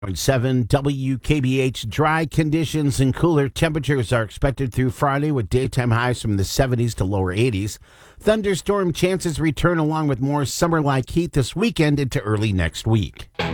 7 WKBH. Dry conditions and cooler temperatures are expected through Friday with daytime highs from the 70s to lower 80s. Thunderstorm chances return along with more summer-like heat this weekend into early next week.